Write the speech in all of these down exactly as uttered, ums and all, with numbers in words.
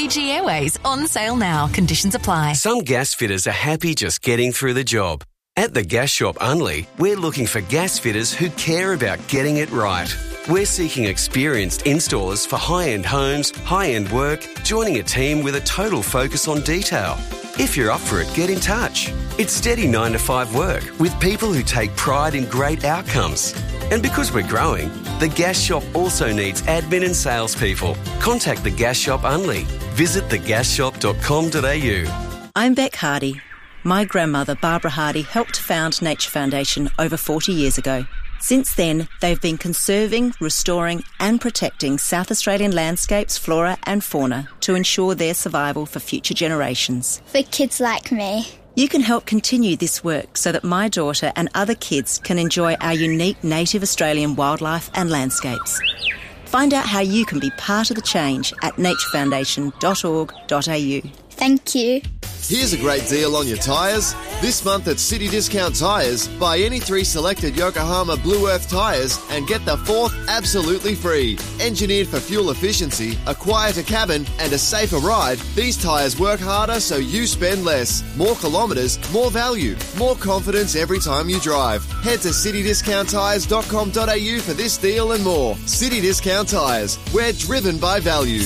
Fiji Airways on sale now. Conditions apply. Some gas fitters are happy just getting through the job. At the Gas Shop Unley, we're looking for gas fitters who care about getting it right. We're seeking experienced installers for high-end homes, high-end work, joining a team with a total focus on detail. If you're up for it, get in touch. It's steady nine to five work with people who take pride in great outcomes. And because we're growing, the Gas Shop also needs admin and salespeople. Contact the Gas Shop Unley. Visit the gas shop dot com dot a u. I'm Beck Hardy. My grandmother, Barbara Hardy, helped found Nature Foundation over forty years ago. Since then, they've been conserving, restoring and protecting South Australian landscapes, flora and fauna to ensure their survival for future generations. For kids like me. You can help continue this work so that my daughter and other kids can enjoy our unique native Australian wildlife and landscapes. Find out how you can be part of the change at nature foundation dot org dot a u. Thank you. Here's a great deal on your tyres. This month at City Discount Tyres, buy any three selected Yokohama Blue Earth tyres and get the fourth absolutely free. Engineered for fuel efficiency, a quieter cabin and a safer ride, these tyres work harder so you spend less. More kilometres, more value, more confidence every time you drive. Head to city discount tyres dot com dot a u for this deal and more. City Discount Tyres, we're driven by value.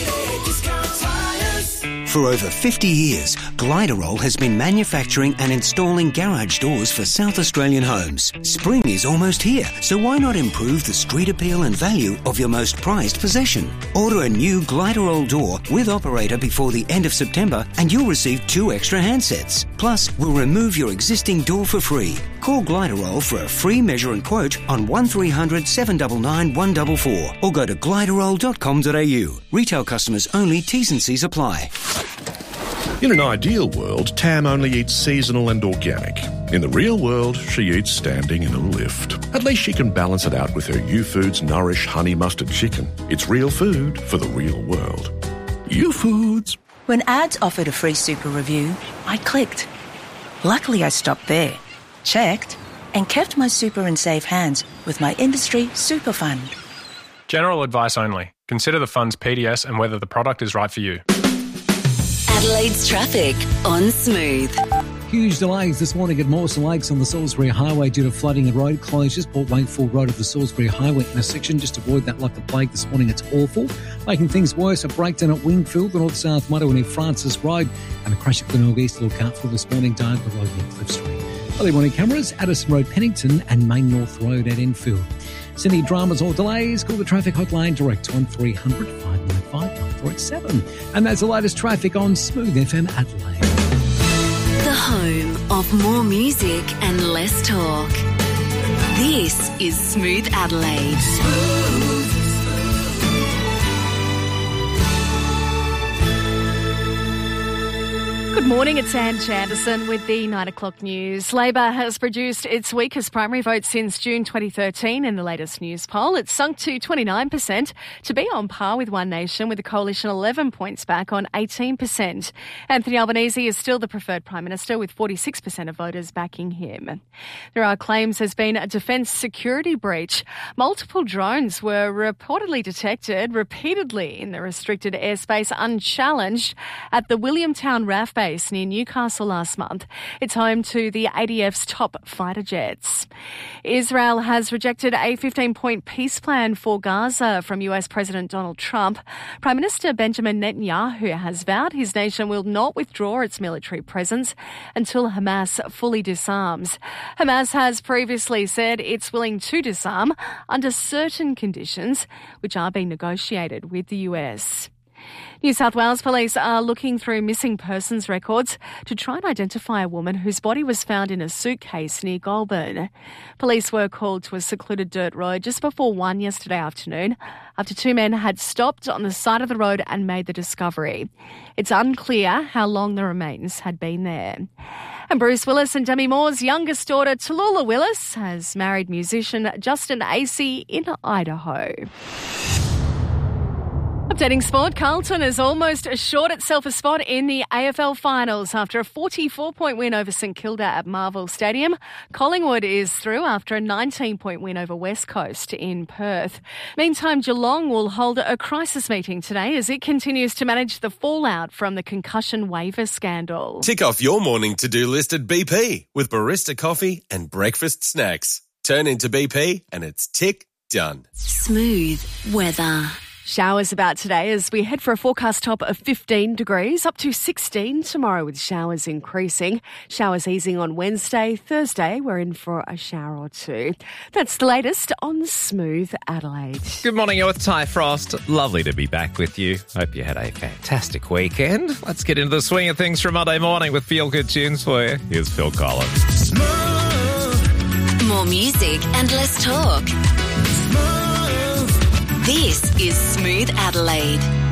For over fifty years, Gliderol has been manufacturing and installing garage doors for South Australian homes. Spring is almost here, so why not improve the street appeal and value of your most prized possession? Order a new Gliderol door with operator before the end of September and you'll receive two extra handsets. Plus, we'll remove your existing door for free. Call Gliderol for a free measure and quote on one three hundred seven nine nine one four four or go to gliderol dot com dot a u. Retail customers only, T's and C's apply. In an ideal world, Tam only eats seasonal and organic. In the real world, she eats standing in a lift. At least she can balance it out with her U-Foods Nourish Honey Mustard Chicken. It's real food for the real world. U-Foods. When ads offered a free super review, I clicked. Luckily, I stopped there, checked, and kept my super in safe hands with my industry super fund. General advice only. Consider the fund's P D S and whether the product is right for you. Adelaide's traffic on Smooth. Huge delays this morning at Mawson Lakes on the Salisbury Highway due to flooding and road closures. Port Wakefield Road of the Salisbury Highway intersection. Just avoid that like the plague this morning. It's awful. Making things worse, a breakdown at Wingfield, the north-south motorway near Francis Road, and a crash at Glenorg East. Look out for this morning. Died the road near Cliff Street. Early morning cameras, Addison Road, Pennington, and Main North Road at Enfield. Sydney dramas or delays, call the traffic hotline direct on three hundred five nine five nine four eight seven. And that's the latest traffic on Smooth F M Adelaide. The home of more music and less talk. This is Smooth Adelaide. Smooth. Good morning, it's Ange Anderson with the nine o'clock news. Labor has produced its weakest primary vote since June twenty thirteen in the latest news poll. It's sunk to twenty-nine percent to be on par with One Nation, with the coalition eleven points back on eighteen percent. Anthony Albanese is still the preferred Prime Minister with forty-six percent of voters backing him. There are claims there's been a defence security breach. Multiple drones were reportedly detected repeatedly in the restricted airspace unchallenged at the Williamtown R A F base near Newcastle last month. It's home to the A D F's top fighter jets. Israel has rejected a fifteen-point peace plan for Gaza from U S President Donald Trump. Prime Minister Benjamin Netanyahu has vowed his nation will not withdraw its military presence until Hamas fully disarms. Hamas has previously said it's willing to disarm under certain conditions, which are being negotiated with the U S. New South Wales police are looking through missing persons records to try and identify a woman whose body was found in a suitcase near Goulburn. Police were called to a secluded dirt road just before one yesterday afternoon after two men had stopped on the side of the road and made the discovery. It's unclear how long the remains had been there. And Bruce Willis and Demi Moore's youngest daughter, Tallulah Willis, has married musician Justin Acey in Idaho. A Updating sport, Carlton has almost assured itself a spot in the A F L finals after a forty-four point win over St Kilda at Marvel Stadium. Collingwood is through after a nineteen point win over West Coast in Perth. Meantime, Geelong will hold a crisis meeting today as it continues to manage the fallout from the concussion waiver scandal. Tick off your morning to-do list at B P with barista coffee and breakfast snacks. Turn into B P and it's tick done. Smooth weather. Showers about today as we head for a forecast top of fifteen degrees, up to sixteen tomorrow with showers increasing. Showers easing on Wednesday. Thursday, we're in for a shower or two. That's the latest on Smooth Adelaide. Good morning, you're with Ty Frost. Lovely to be back with you. Hope you had a fantastic weekend. Let's get into the swing of things for Monday morning with Feel Good Tunes for you. Here's Phil Collins. Smooth. More music and less talk. Smooth. This is Smooth Adelaide.